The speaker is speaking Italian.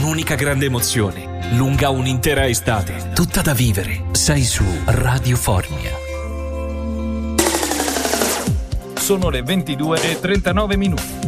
un'unica grande emozione, lunga un'intera estate, tutta da vivere. Sei su Radio Formia. Sono le 22:39 minuti.